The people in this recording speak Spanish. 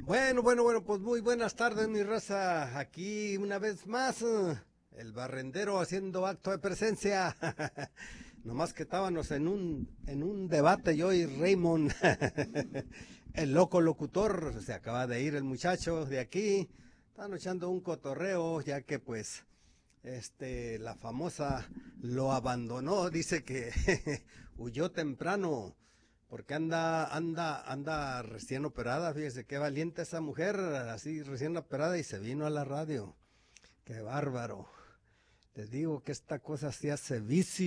Bueno, pues muy buenas tardes, mi raza. Aquí una vez más, el barrendero haciendo acto de presencia. Nomás que estábamos en un debate yo y Raymond, el loco locutor. Se acaba de ir el muchacho de aquí. Están echando un cotorreo, ya que pues la famosa lo abandonó, dice que huyó temprano porque anda recién operada. Fíjese qué valiente esa mujer, así recién operada, y se vino a la radio. Qué bárbaro. Les digo que esta cosa se hace vicio.